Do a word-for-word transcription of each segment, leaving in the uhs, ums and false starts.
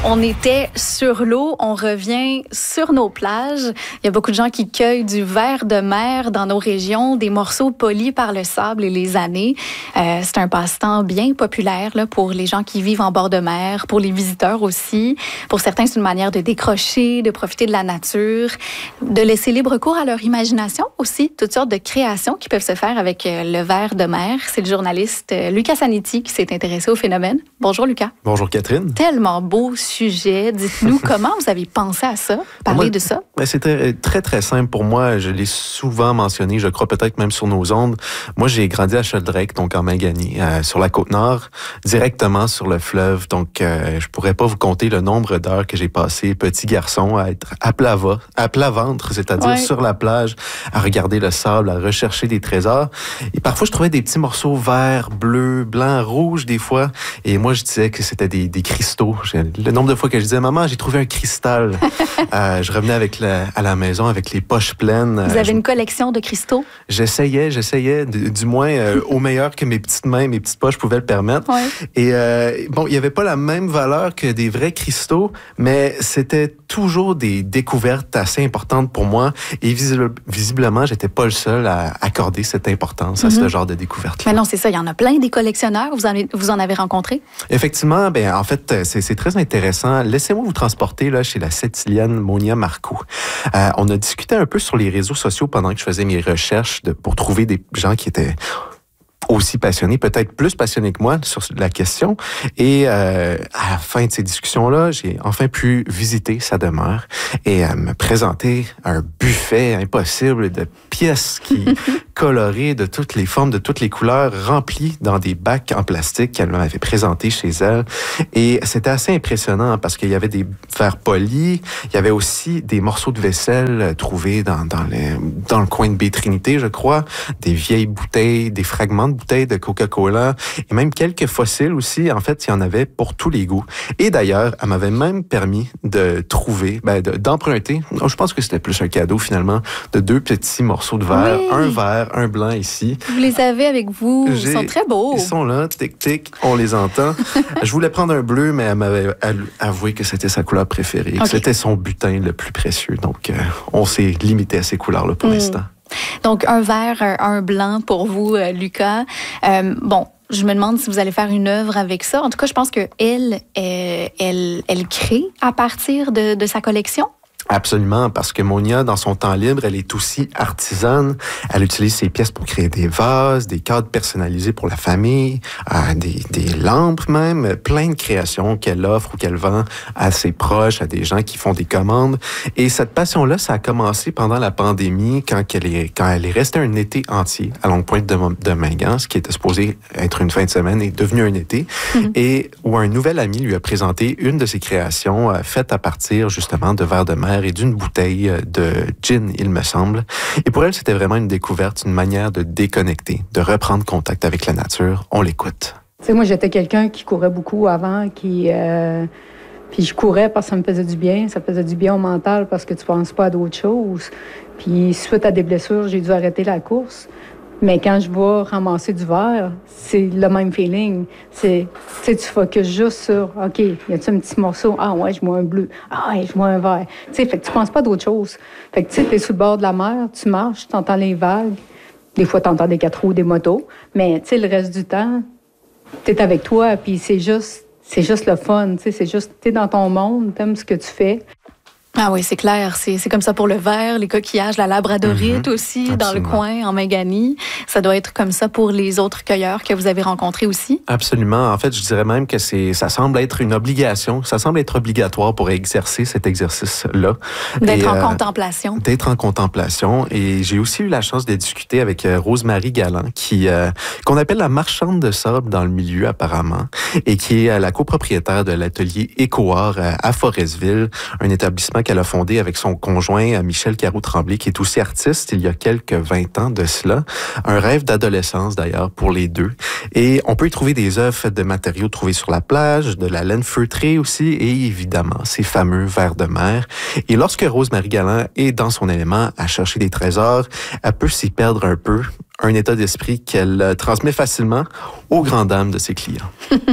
On était sur l'eau, on revient sur nos plages. Il y a beaucoup de gens qui cueillent du ver de mer dans nos régions, des morceaux polis par le sable et les années. Euh, c'est un passe-temps bien populaire là, pour les gens qui vivent en bord de mer, pour les visiteurs aussi. Pour certains, c'est une manière de décrocher, de profiter de la nature, de laisser libre cours à leur imagination aussi. Toutes sortes de créations qui peuvent se faire avec le ver de mer. C'est le journaliste Lucas Zanetti qui s'est intéressé au phénomène. Bonjour Lucas. Bonjour Catherine. Tellement beau sujet. Dites-nous comment vous avez pensé à ça, parler moi, de ça? Ben c'est très, très, très simple pour moi. Je l'ai souvent mentionné, je crois peut-être même sur nos ondes. Moi, j'ai grandi à Sheldrake, donc en Maganie, euh, sur la Côte-Nord, directement sur le fleuve. Donc, euh, je pourrais pas vous compter le nombre d'heures que j'ai passé, petit garçon, à être à plat, va, à plat ventre, c'est-à-dire ouais. sur la plage, à regarder le sable, à rechercher des trésors. Et parfois, je trouvais des petits morceaux verts, bleus, blancs, rouges, des fois. Et moi, je disais que c'était des, des cristaux. Le nombre de fois que je disais, maman, j'ai trouvé un cristal. euh, je revenais avec la, à la maison avec les poches pleines. Vous avez je, une collection de cristaux? J'essayais, j'essayais, du, du moins euh, au meilleur que mes petites mains, mes petites poches pouvaient le permettre. Ouais. Et euh, bon, il n'y avait pas la même valeur que des vrais cristaux, mais c'était toujours des découvertes assez importantes pour moi. Et visible, visiblement, j'étais pas le seul à accorder cette importance mm-hmm. à ce genre de découverte. Mais non, c'est ça. Il y en a plein des collectionneurs. Vous en, vous en avez rencontré? Effectivement, ben en fait, c'est, c'est très intéressant. Laissez-moi vous transporter là chez la Sept-Îlienne Monia Marcoux. Euh, on a discuté un peu sur les réseaux sociaux pendant que je faisais mes recherches de, pour trouver des gens qui étaient aussi passionnés, peut-être plus passionnés que moi sur la question. Et euh, à la fin de ces discussions-là, j'ai enfin pu visiter sa demeure et euh, me présenter un buffet impossible de pièces qui colorées de toutes les formes, de toutes les couleurs, remplies dans des bacs en plastique qu'elle m'avait présentés chez elle. Et c'était assez impressionnant parce qu'il y avait des verres polis, il y avait aussi des morceaux de vaisselle trouvés dans, dans, les, dans le coin de Baie Trinité, je crois, des vieilles bouteilles, des fragments de bouteilles de Coca-Cola et même quelques fossiles aussi. En fait, il y en avait pour tous les goûts. Et d'ailleurs, elle m'avait même permis de trouver, ben, de, d'emprunter, je pense que c'était plus un cadeau finalement, de deux petits morceaux de verre, oui. un vert, un blanc ici. Vous les avez avec vous, J'ai, ils sont très beaux. Ils sont là, tic-tic, on les entend. Je voulais prendre un bleu, mais elle m'avait avoué que c'était sa couleur préférée, okay. que c'était son butin le plus précieux. Donc, euh, on s'est limité à ces couleurs-là pour mm. l'instant. Donc, un vert, un blanc pour vous, euh, Lucas. Euh, bon, je me demande si vous allez faire une œuvre avec ça. En tout cas, je pense qu'elle, elle, elle, elle crée à partir de, de sa collection. Absolument, parce que Monia, dans son temps libre, elle est aussi artisane. Elle utilise ses pièces pour créer des vases, des cadres personnalisés pour la famille, euh, des, des lampes même, plein de créations qu'elle offre ou qu'elle vend à ses proches, à des gens qui font des commandes. Et cette passion-là, ça a commencé pendant la pandémie, quand elle est, quand elle est restée un été entier à Longue-Pointe de, de Mingan, ce qui était supposé être une fin de semaine, est devenu un été, mm-hmm. et où un nouvel ami lui a présenté une de ses créations euh, faites à partir justement de verres de mer et d'une bouteille de gin, il me semble. Et pour elle, c'était vraiment une découverte, une manière de déconnecter, de reprendre contact avec la nature. On l'écoute. Tu sais, moi, j'étais quelqu'un qui courait beaucoup avant, qui... Euh... Puis je courais parce que ça me faisait du bien. Ça faisait du bien au mental parce que tu penses pas à d'autres choses. Puis suite à des blessures, j'ai dû arrêter la course. Mais quand je vais ramasser du verre, c'est le même feeling. C'est, tu sais, tu focuses juste sur, OK, y a-tu un petit morceau? Ah ouais, je vois un bleu. Ah ouais, je vois un vert. Tu sais, fait que tu penses pas d'autre chose. Fait que tu sais, t'es sur le bord de la mer, tu marches, t'entends les vagues. Des fois, t'entends des quatre roues, des motos. Mais tu sais, le reste du temps, t'es avec toi, puis c'est juste, c'est juste le fun. Tu sais, c'est juste, t'es dans ton monde, t'aimes ce que tu fais. Ah oui, c'est clair. C'est, c'est comme ça pour le verre, les coquillages, la labradorite mm-hmm. aussi, Absolument. Dans le coin, en Maganie. Ça doit être comme ça pour les autres cueilleurs que vous avez rencontrés aussi? Absolument. En fait, je dirais même que c'est, ça semble être une obligation. Ça semble être obligatoire pour exercer cet exercice-là. D'être Et, en euh, contemplation. D'être en contemplation. Et j'ai aussi eu la chance de discuter avec euh, Rose-Marie Galland, qui, euh, qu'on appelle la marchande de sable dans le milieu, apparemment, et qui est euh, la copropriétaire de l'atelier Éco-Art euh, à Forestville, un établissement qu'elle a fondé avec son conjoint Michel Carreau-Tremblay, qui est aussi artiste il y a quelques vingt ans de cela. Un rêve d'adolescence d'ailleurs pour les deux. Et on peut y trouver des œuvres faites de matériaux trouvés sur la plage, de la laine feutrée aussi, et évidemment ces fameux vers de mer. Et lorsque Rose-Marie Galland est dans son élément à chercher des trésors, elle peut s'y perdre un peu. Un état d'esprit qu'elle transmet facilement aux grandes dames de ses clients.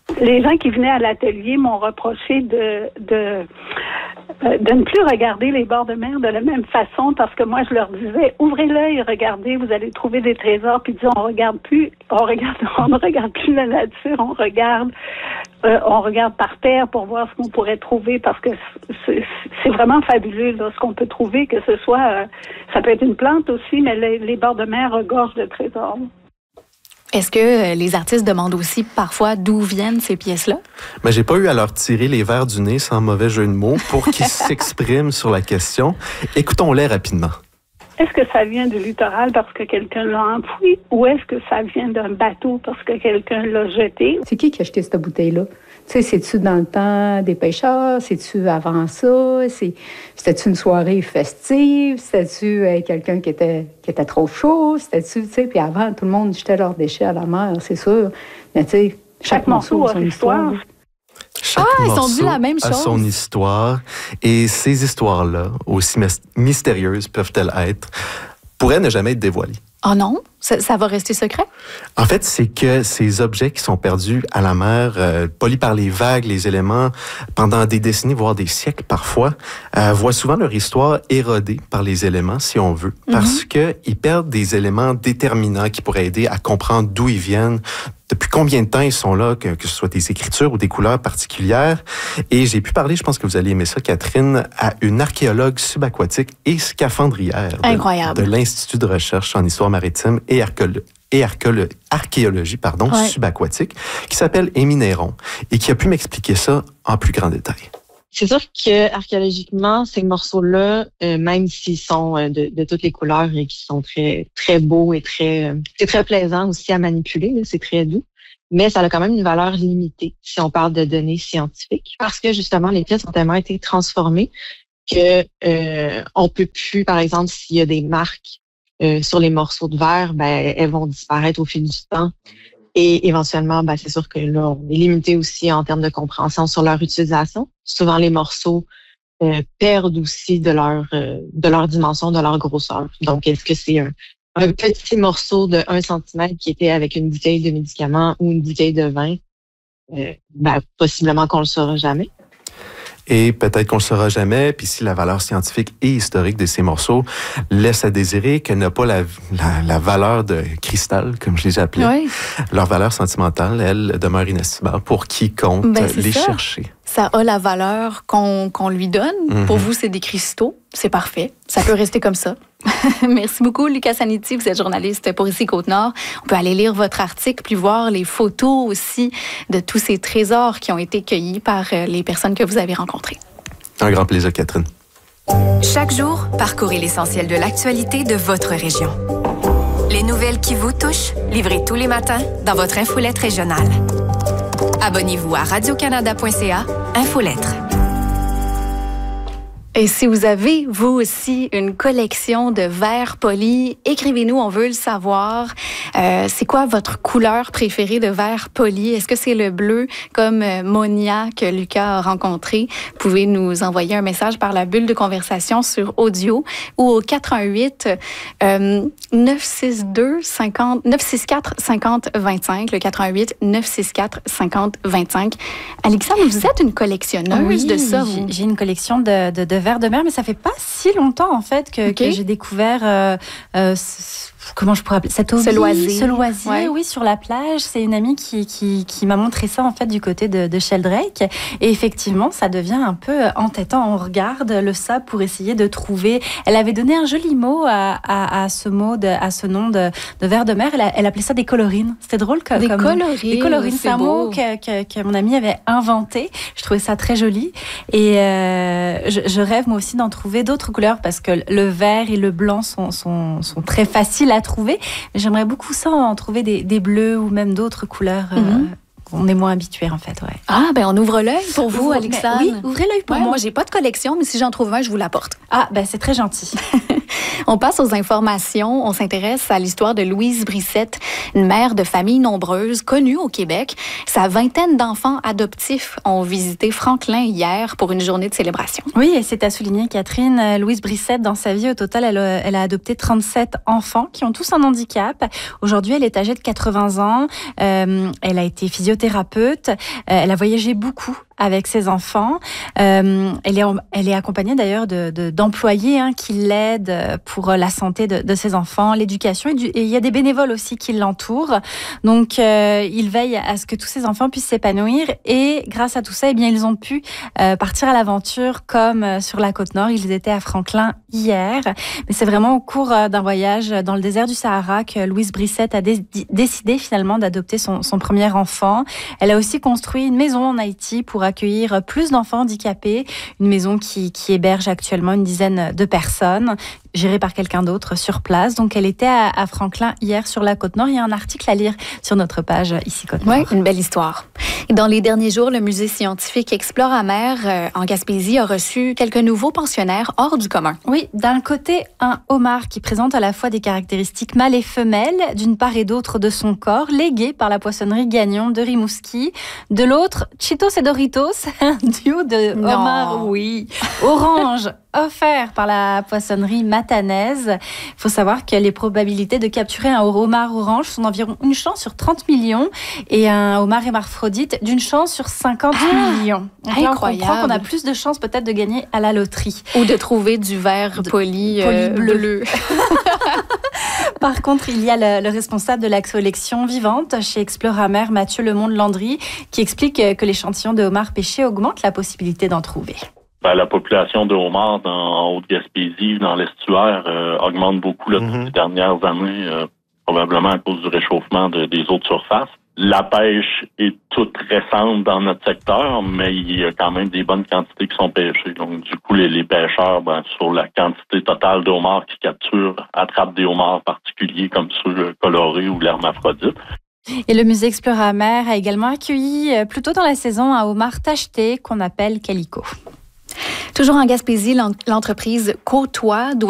Les gens qui venaient à l'atelier m'ont reproché de, de, de ne plus regarder les bords de mer de la même façon parce que moi, je leur disais, ouvrez l'œil, regardez, vous allez trouver des trésors. Puis ils disaient, on regarde plus, on regarde, on ne regarde plus la nature, on regarde, euh, on regarde par terre pour voir ce qu'on pourrait trouver parce que c'est, c'est vraiment fabuleux, là, ce qu'on peut trouver, que ce soit, euh, ça peut être une plante aussi, mais les, les bords de mer regorgent de trésors. Est-ce que les artistes demandent aussi parfois d'où viennent ces pièces-là? Mais j'ai pas eu à leur tirer les verres du nez sans mauvais jeu de mots pour qu'ils s'expriment sur la question. Écoutons-les rapidement. Est-ce que ça vient du littoral parce que quelqu'un l'a enfoui ou est-ce que ça vient d'un bateau parce que quelqu'un l'a jeté? C'est qui qui a acheté cette bouteille-là? Tu sais, c'est-tu dans le temps des pêcheurs? C'est-tu avant ça? C'est, c'était-tu une soirée festive? C'était-tu euh, quelqu'un qui était, qui était trop chaud? C'était-tu, tu sais, puis avant, tout le monde jetait leurs déchets à la mer, c'est sûr. Mais tu sais, chaque, chaque morceau a son histoire. Chaque ah, ils morceau ont dit la même chose. a son histoire. Et ces histoires-là, aussi mystérieuses peuvent-elles être, pourraient ne jamais être dévoilées. Oh non? Ça, ça va rester secret? En fait, c'est que ces objets qui sont perdus à la mer, euh, polis par les vagues, les éléments, pendant des décennies, voire des siècles parfois, euh, voient souvent leur histoire érodée par les éléments, si on veut, mm-hmm. parce qu'ils perdent des éléments déterminants qui pourraient aider à comprendre d'où ils viennent, depuis combien de temps ils sont là, que, que ce soit des écritures ou des couleurs particulières. Et j'ai pu parler, je pense que vous allez aimer ça, Catherine, à une archéologue subaquatique et scaphandrière Incroyable. de, de l'Institut de recherche en histoire maritime et, archéolo- et archéolo- archéologie pardon, ouais. subaquatique, qui s'appelle Amy Néron et qui a pu m'expliquer ça en plus grand détail. C'est sûr que archéologiquement, ces morceaux-là, euh, même s'ils sont euh, de, de toutes les couleurs et qui sont très très beaux et très euh, c'est très plaisant aussi à manipuler, là, c'est très doux, mais ça a quand même une valeur limitée si on parle de données scientifiques, parce que justement les pièces ont tellement été transformées que euh, on peut plus, par exemple, s'il y a des marques euh, sur les morceaux de verre, ben elles vont disparaître au fil du temps. Et éventuellement, ben, c'est sûr que là, on est limité aussi en termes de compréhension sur leur utilisation. Souvent, les morceaux euh, perdent aussi de leur euh, de leur dimension, de leur grosseur. Donc, est-ce que c'est un, un petit morceau de un centimètre qui était avec une bouteille de médicaments ou une bouteille de vin? Euh, ben, possiblement qu'on le saura jamais. Et peut-être qu'on ne le saura jamais, puis si la valeur scientifique et historique de ces morceaux laisse à désirer, qu'elle n'a pas la, la, la valeur de cristal, comme je les appelais, oui. leur valeur sentimentale, elle, demeure inestimable pour quiconque ben, les ça. chercher. Ça a la valeur qu'on, qu'on lui donne. Mm-hmm. Pour vous, c'est des cristaux. C'est parfait. Ça peut rester comme ça. Merci beaucoup, Lucas Zanetti. Vous êtes journaliste pour Ici Côte-Nord. On peut aller lire votre article, puis voir les photos aussi de tous ces trésors qui ont été cueillis par les personnes que vous avez rencontrées. Un grand plaisir, Catherine. Chaque jour, parcourez l'essentiel de l'actualité de votre région. Les nouvelles qui vous touchent, livrées tous les matins dans votre infolette régionale. Abonnez-vous à radio canada point c a, Infolettre. Et si vous avez, vous aussi, une collection de verres polis, écrivez-nous, on veut le savoir. Euh, c'est quoi votre couleur préférée de verre poli? Est-ce que c'est le bleu comme Monia que Lucas a rencontré? Vous pouvez nous envoyer un message par la bulle de conversation sur audio ou au quatre un huit neuf six deux neuf six quatre cinquante vingt-cinq, le quatre un huit neuf six quatre cinquante vingt-cinq. Alexandre, vous êtes une collectionneuse oui, de ça, vous? J'ai une collection de, de, de verres de mer, mais ça fait pas si longtemps en fait que, okay. que j'ai découvert euh, euh, ce, comment je pourrais appeler cet hobby, ce loisir, ce loisir ouais. oui, sur la plage. C'est une amie qui, qui, qui m'a montré ça en fait du côté de, de Sheldrake, et effectivement ça devient un peu entêtant. On regarde le sable pour essayer de trouver. Elle avait donné un joli mot à, à, à ce mot, de, à ce nom de, de verre de mer. Elle, a, elle appelait ça des colorines. C'était drôle que, des comme colorines. Des colorines, c'est, c'est un beau. mot que, que, que mon amie avait inventé. Je trouvais ça très joli, et euh, je, je rêve moi aussi d'en trouver d'autres couleurs, parce que le vert et le blanc sont, sont, sont très faciles à trouver. Mais j'aimerais beaucoup ça, en trouver des, des bleus ou même d'autres couleurs. Mm-hmm. Euh, on est moins habitués en fait. Ouais. Ah, ben on ouvre l'œil pour vous, vous Alexandre. Oui, ouvrez l'œil pour ouais, moi. Moi, j'ai pas de collection, mais si j'en trouve un, je vous l'apporte. Ah, ben c'est très gentil. On passe aux informations. On s'intéresse à l'histoire de Louise Brissette, une mère de famille nombreuse, connue au Québec. Sa vingtaine d'enfants adoptifs ont visité Franklin hier pour une journée de célébration. Oui, et c'est à souligner, Catherine. Louise Brissette, dans sa vie, au total, elle a, elle a adopté trente-sept enfants qui ont tous un handicap. Aujourd'hui, elle est âgée de quatre-vingts ans. Euh, elle a été physiothérapeute. Euh, elle a voyagé beaucoup avec ses enfants. Euh, elle, est, elle est accompagnée d'ailleurs de, de, d'employés hein, qui l'aident pour la santé de, de ses enfants, l'éducation. Et, du, et il y a des bénévoles aussi qui l'entourent. Donc, euh, il veille à ce que tous ces enfants puissent s'épanouir. Et grâce à tout ça, eh bien, ils ont pu euh, partir à l'aventure comme euh, sur la Côte-Nord. Ils étaient à Franklin hier. Mais c'est vraiment au cours euh, d'un voyage dans le désert du Sahara que Louise Brissette a dé- décidé finalement d'adopter son, son premier enfant. Elle a aussi construit une maison en Haïti pour accueillir plus d'enfants handicapés, une maison qui, qui héberge actuellement une dizaine de personnes, gérée par quelqu'un d'autre sur place. Donc, elle était à, à Franklin hier sur la Côte-Nord. Il y a un article à lire sur notre page ici Côte-Nord. Oui, une belle histoire. Et dans les derniers jours, le musée scientifique Exploramer euh, en Gaspésie a reçu quelques nouveaux pensionnaires hors du commun. Oui, d'un côté, un homard qui présente à la fois des caractéristiques mâles et femelles, d'une part et d'autre de son corps, légué par la poissonnerie Gagnon de Rimouski. De l'autre, Cheetos et Doritos, un duo de non. homards, oui, orange, offert par la poissonnerie matanaise. Il faut savoir que les probabilités de capturer un homard orange sont d'environ une chance sur trente millions et un homard hermaphrodite d'une chance sur cinquante ah, millions. Donc là, incroyable. On comprend qu'on a plus de chances peut-être de gagner à la loterie. Ou de trouver du verre poli, poli euh, bleu. bleu. Par contre, il y a le, le responsable de la collection vivante chez Exploramer, Mathieu Lemonde-Landry, qui explique que l'échantillon de homards pêchés augmente la possibilité d'en trouver. Ben, la population de homards dans, en Haute-Gaspésie, dans l'estuaire, euh, augmente beaucoup là, mm-hmm. ces dernières années, euh, probablement à cause du réchauffement de, des eaux de surface. La pêche est toute récente dans notre secteur, mais il y a quand même des bonnes quantités qui sont pêchées. Donc, du coup, les, les pêcheurs, ben, sur la quantité totale de homards qu'ils capturent, attrapent des homards particuliers comme ceux colorés ou l'hermaphrodite. Et le musée Exploramer a également accueilli, plus tôt dans la saison, un homard tacheté qu'on appelle Calico. Toujours en Gaspésie, l'entreprise Côtois doit